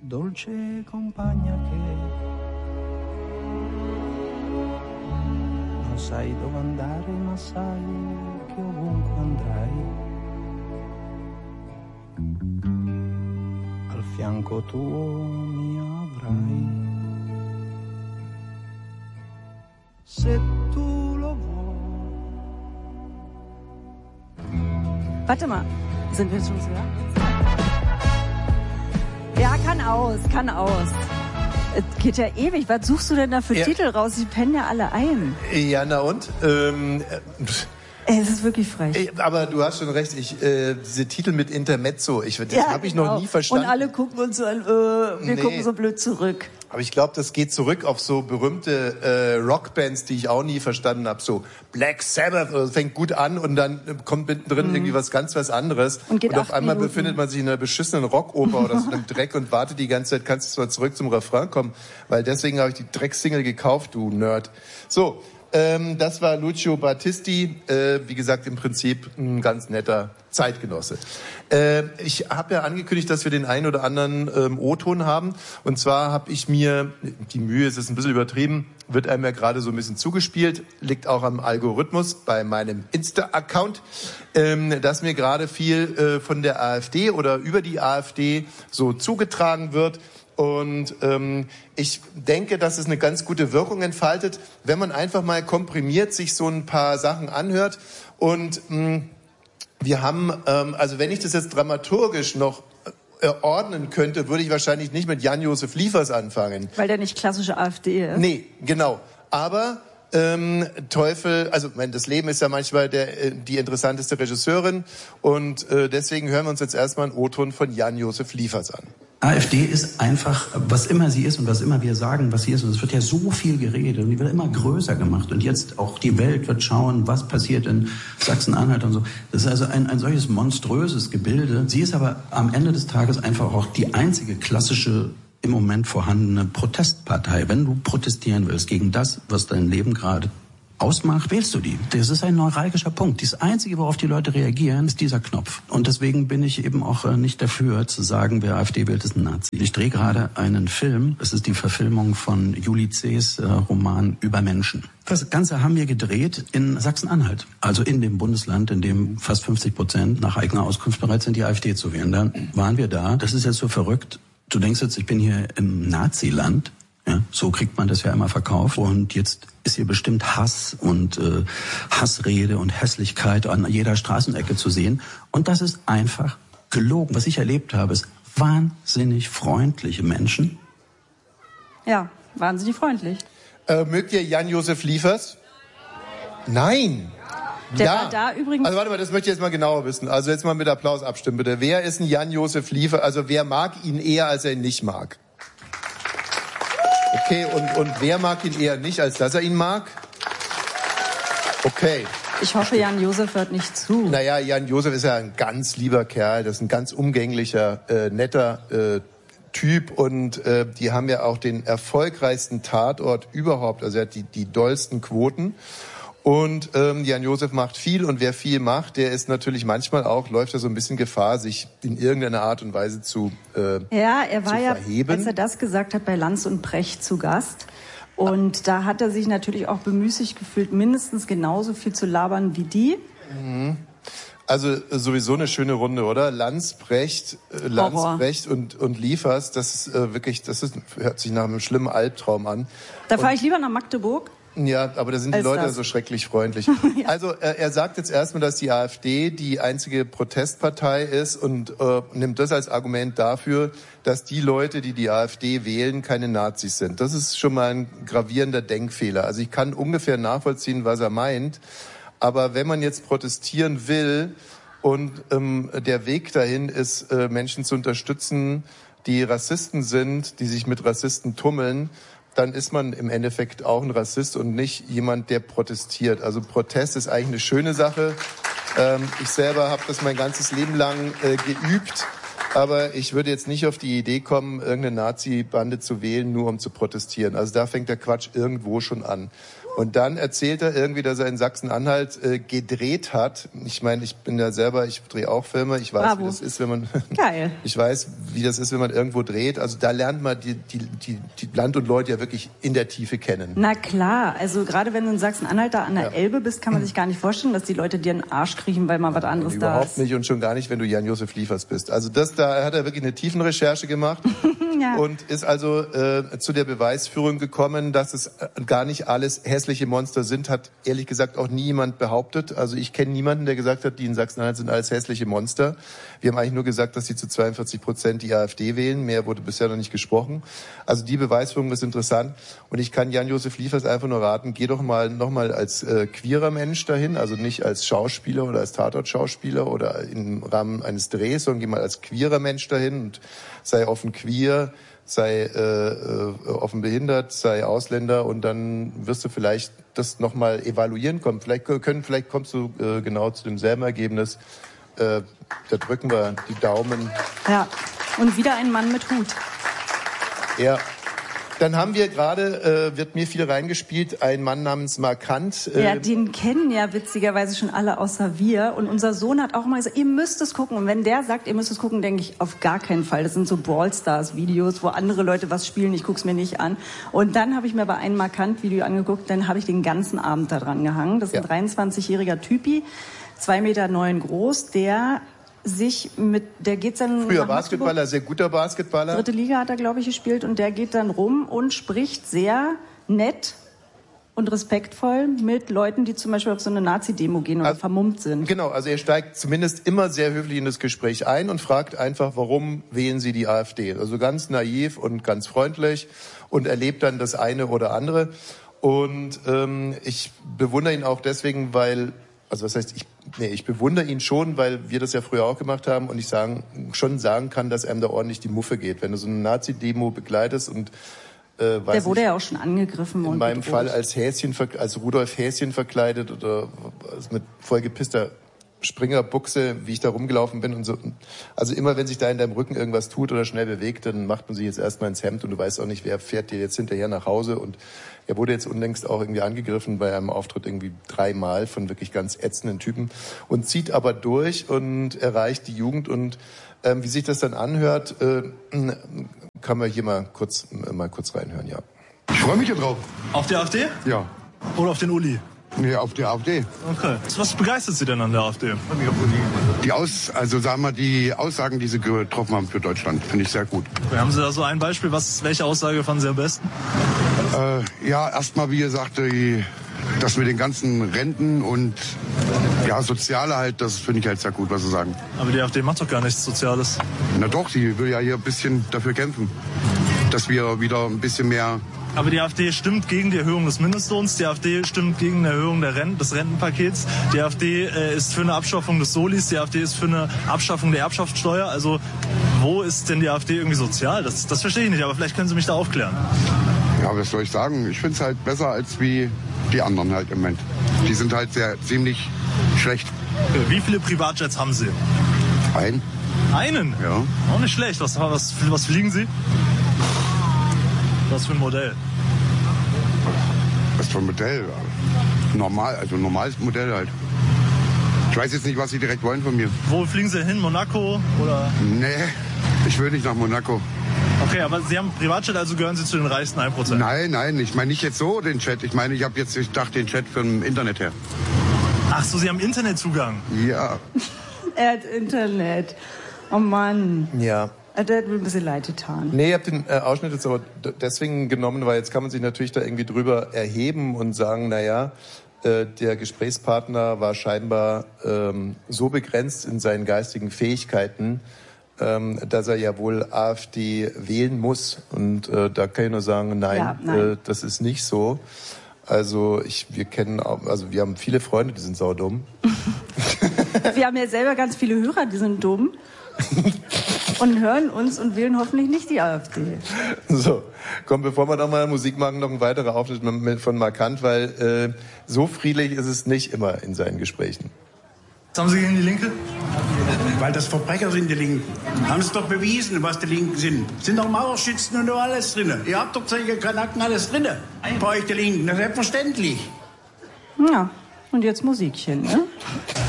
dolce compagna che non sai dove andare, ma sai che ovunque andrai al fianco tuo mi avrai. Se tu lo vuoi. Warte mal, sind wir schon so da? Ja, kann aus. Es geht ja ewig. Was suchst du denn da für Titel raus? Die pennen ja alle ein. Ja, na und? Es ist wirklich frech. Aber du hast schon recht, diese Titel mit Intermezzo, das habe ich noch nie verstanden. Und alle gucken uns so an, wir gucken so blöd zurück. Aber ich glaube, das geht zurück auf so berühmte Rockbands, die ich auch nie verstanden habe. So Black Sabbath, das fängt gut an und dann kommt mittendrin irgendwie was anderes. Und auf einmal befindet man sich in einer beschissenen Rockoper oder so einem Dreck und wartet die ganze Zeit, kannst du zwar zurück zum Refrain kommen, weil deswegen habe ich die Drecksingle gekauft, du Nerd. So. Das war Lucio Battisti, wie gesagt, im Prinzip ein ganz netter Zeitgenosse. Ich habe ja angekündigt, dass wir den einen oder anderen O-Ton haben. Und zwar habe ich mir, die Mühe ist ein bisschen übertrieben, wird einem ja gerade so ein bisschen zugespielt, liegt auch am Algorithmus bei meinem Insta-Account, dass mir gerade viel von der AfD oder über die AfD so zugetragen wird. Und ich denke, dass es eine ganz gute Wirkung entfaltet, wenn man einfach mal komprimiert sich so ein paar Sachen anhört. Und wir haben, also wenn ich das jetzt dramaturgisch noch ordnen könnte, würde ich wahrscheinlich nicht mit Jan-Josef Liefers anfangen. Weil der nicht klassische AfD ist. Nee, genau. Aber Teufel, also das Leben ist ja manchmal die interessanteste Regisseurin. Und deswegen hören wir uns jetzt erstmal einen O-Ton von Jan-Josef Liefers an. AfD ist einfach, was immer sie ist und was immer wir sagen, was sie ist. Und es wird ja so viel geredet und die wird immer größer gemacht. Und jetzt auch die Welt wird schauen, was passiert in Sachsen-Anhalt und so. Das ist also ein solches monströses Gebilde. Sie ist aber am Ende des Tages einfach auch die einzige klassische, im Moment vorhandene Protestpartei. Wenn du protestieren willst gegen das, was dein Leben gerade ausmacht, wählst du die. Das ist ein neuralgischer Punkt. Das Einzige, worauf die Leute reagieren, ist dieser Knopf. Und deswegen bin ich eben auch nicht dafür, zu sagen, wer AfD wählt, ist ein Nazi. Ich drehe gerade einen Film. Es ist die Verfilmung von Juli C.'s Roman Über Menschen. Das Ganze haben wir gedreht in Sachsen-Anhalt. Also in dem Bundesland, in dem fast 50% nach eigener Auskunft bereit sind, die AfD zu wählen. Dann waren wir da. Das ist jetzt so verrückt. Du denkst jetzt, ich bin hier im Naziland. Ja, so kriegt man das ja immer verkauft. Und jetzt ist hier bestimmt Hass und Hassrede und Hässlichkeit an jeder Straßenecke zu sehen. Und das ist einfach gelogen. Was ich erlebt habe, ist wahnsinnig freundliche Menschen. Ja, wahnsinnig freundlich. Mögt ihr Jan-Josef Liefers? Nein. Der war da übrigens. Also warte mal, das möchte ich jetzt mal genauer wissen. Also jetzt mal mit Applaus abstimmen, bitte. Wer ist ein Jan-Josef Liefers? Also wer mag ihn eher, als er ihn nicht mag? Okay, und wer mag ihn eher nicht, als dass er ihn mag? Okay. Ich hoffe, Jan-Josef hört nicht zu. Naja, Jan-Josef ist ja ein ganz lieber Kerl, das ist ein ganz umgänglicher, netter Typ und die haben ja auch den erfolgreichsten Tatort überhaupt, also er hat die dollsten Quoten. Und Jan-Josef macht viel und wer viel macht, der ist natürlich manchmal auch, läuft er so ein bisschen Gefahr, sich in irgendeiner Art und Weise zu Ja, er war ja, verheben. als er das gesagt hat, bei Lanz und Precht zu Gast. Und da hat er sich natürlich auch bemüßigt gefühlt, mindestens genauso viel zu labern wie die. Also sowieso eine schöne Runde, oder? Lanz, Precht und Liefers, das ist wirklich, hört sich nach einem schlimmen Albtraum an. Da fahre ich lieber nach Magdeburg. Ja, aber da sind die Leute so schrecklich freundlich. Ja. Also er sagt jetzt erstmal, dass die AfD die einzige Protestpartei ist und nimmt das als Argument dafür, dass die Leute, die die AfD wählen, keine Nazis sind. Das ist schon mal ein gravierender Denkfehler. Also ich kann ungefähr nachvollziehen, was er meint. Aber wenn man jetzt protestieren will und der Weg dahin ist, Menschen zu unterstützen, die Rassisten sind, die sich mit Rassisten tummeln, dann ist man im Endeffekt auch ein Rassist und nicht jemand, der protestiert. Also Protest ist eigentlich eine schöne Sache. Ich selber habe das mein ganzes Leben lang geübt Aber ich würde jetzt nicht auf die Idee kommen, irgendeine Nazi-Bande zu wählen, nur um zu protestieren. Also da fängt der Quatsch irgendwo schon an. Und dann erzählt er irgendwie, dass er in Sachsen-Anhalt gedreht hat. Ich meine, ich bin ja selber, ich drehe auch Filme. Ich weiß, wie das ist, wenn man. Geil. Ich weiß, wie das ist, wenn man irgendwo dreht. Also da lernt man die Land und Leute ja wirklich in der Tiefe kennen. Na klar, also gerade wenn du in Sachsen-Anhalt da an der Elbe bist, kann man sich gar nicht vorstellen, dass die Leute dir in den Arsch kriechen, weil mal was anderes da ist. Überhaupt nicht und schon gar nicht, wenn du Jan-Josef Liefers bist. Also da hat er wirklich eine Tiefenrecherche gemacht. Ja. Und ist also zu der Beweisführung gekommen, dass es gar nicht alles hässliche Monster sind, hat ehrlich gesagt auch nie jemand behauptet. Also ich kenne niemanden, der gesagt hat, die in Sachsen-Anhalt sind alles hässliche Monster. Wir haben eigentlich nur gesagt, dass sie zu 42% die AfD wählen. Mehr wurde bisher noch nicht gesprochen. Also die Beweisführung ist interessant. Und ich kann Jan-Josef Liefers einfach nur raten, geh doch mal nochmal als queerer Mensch dahin, also nicht als Schauspieler oder als Tatortschauspieler oder im Rahmen eines Drehs, sondern geh mal als queerer Mensch dahin und sei offen queer, sei offen behindert, sei Ausländer und dann wirst du vielleicht das nochmal evaluieren kommen. Vielleicht kommst du genau zu demselben Ergebnis. Da drücken wir die Daumen. Ja, und wieder ein Mann mit Hut. Ja. Dann haben wir gerade, wird mir viel reingespielt, ein Mann namens Markant. Ja, den kennen ja witzigerweise schon alle außer wir. Und unser Sohn hat auch mal gesagt, ihr müsst es gucken. Und wenn der sagt, ihr müsst es gucken, denke ich, auf gar keinen Fall. Das sind so Brawl-Stars-Videos, wo andere Leute was spielen, ich guck's mir nicht an. Und dann habe ich mir aber ein Markant-Video angeguckt, dann habe ich den ganzen Abend da dran gehangen. Das ist ein 23-jähriger Typi, 2,9 Meter groß, der geht dann früher Basketballer, sehr guter Basketballer. 3. Liga hat er, glaube ich, gespielt und der geht dann rum und spricht sehr nett und respektvoll mit Leuten, die zum Beispiel auf so eine Nazi-Demo gehen oder vermummt sind. Genau, also er steigt zumindest immer sehr höflich in das Gespräch ein und fragt einfach, warum wählen Sie die AfD? Also ganz naiv und ganz freundlich und erlebt dann das eine oder andere. Und ich bewundere ihn auch deswegen, weil, also was heißt, ich bewundere ihn schon, weil wir das ja früher auch gemacht haben und ich schon sagen kann, dass einem da ordentlich die Muffe geht. Wenn du so eine Nazi-Demo begleitest und der wurde ja auch schon angegriffen. In meinem Fall als Rudolf Häschen verkleidet oder mit vollgepisster Springerbuchse, wie ich da rumgelaufen bin und so. Also immer, wenn sich da in deinem Rücken irgendwas tut oder schnell bewegt, dann macht man sich jetzt erstmal ins Hemd und du weißt auch nicht, wer fährt dir jetzt hinterher nach Hause. Und er wurde jetzt unlängst auch irgendwie angegriffen bei einem Auftritt irgendwie 3-mal von wirklich ganz ätzenden Typen und zieht aber durch und erreicht die Jugend. Und wie sich das dann anhört, kann man hier mal kurz reinhören, ja. Ich freue mich hier drauf. Auf die AfD? Ja. Oder auf den Uli? Nee, auf die AfD. Okay. Was begeistert Sie denn an der AfD? Die Aussagen, die sie getroffen haben für Deutschland, finde ich sehr gut. Okay, haben Sie da so ein Beispiel? Welche Aussage fanden Sie am besten? Ja, erstmal, wie ihr sagte, das mit den ganzen Renten und Soziale halt, das finde ich halt sehr gut, was sie sagen. Aber die AfD macht doch gar nichts Soziales. Na doch, sie will ja hier ein bisschen dafür kämpfen, dass wir wieder ein bisschen mehr... Aber die AfD stimmt gegen die Erhöhung des Mindestlohns, die AfD stimmt gegen eine Erhöhung des Rentenpakets, die AfD ist für eine Abschaffung des Solis, die AfD ist für eine Abschaffung der Erbschaftssteuer. Also wo ist denn die AfD irgendwie sozial? Das verstehe ich nicht, aber vielleicht können Sie mich da aufklären. Ja, was soll ich sagen? Ich finde es halt besser als wie die anderen halt im Moment. Die sind halt ziemlich schlecht. Wie viele Privatjets haben Sie? Einen. Ja. Auch nicht schlecht. Was fliegen Sie? Was für ein Modell? Was für ein Modell? Normales Modell halt. Ich weiß jetzt nicht, was Sie direkt wollen von mir. Wo fliegen Sie hin? Monaco? Oder? Nee, ich will nicht nach Monaco. Okay, aber Sie haben Privatjet, also gehören Sie zu den reichsten 1%? Nein, ich meine nicht jetzt so den Chat. Ich meine, ich dachte den Chat vom Internet her. Ach so, Sie haben Internetzugang? Ja. Er hat Internet. Oh Mann. Ja. Der hat mir ein bisschen leid getan. Nee, ich habe den Ausschnitt jetzt aber deswegen genommen, weil jetzt kann man sich natürlich da irgendwie drüber erheben und sagen, der Gesprächspartner war scheinbar so begrenzt in seinen geistigen Fähigkeiten, dass er ja wohl AfD wählen muss. Und da kann ich nur sagen, nein. Das ist nicht so. Also wir haben viele Freunde, die sind saudumm. Wir haben ja selber ganz viele Hörer, die sind dumm. Und hören uns und wählen hoffentlich nicht die AfD. So, komm, bevor wir nochmal Musik machen, noch ein weiterer Auftritt von Markant, weil so friedlich ist es nicht immer in seinen Gesprächen. Was haben Sie gegen die Linke? Weil das Verbrecher sind, die Linken. Haben sie doch bewiesen, was die Linken sind. Sind doch Mauerschützen und alles drin. Ihr habt doch solche Kanaken alles drin. Bei euch die Linken, das ist selbstverständlich. Ja, und jetzt Musikchen, ne?